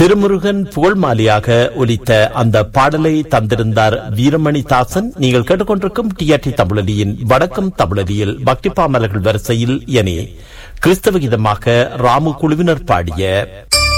திருமுருகன் புகழ்மாலியாக ஒலித்த அந்த பாடலை தந்திருந்தார் வீரமணி தாசன். நீங்கள் கேட்டுக்கொண்டிருக்கும் டிஆர்டி தமிழொலியின் வடக்கம் தமிழொலியில் பக்தி பாமலர்கள் வரிசையில் என கிறிஸ்தவ கீதமாக ராமு குழுவினர் பாடிய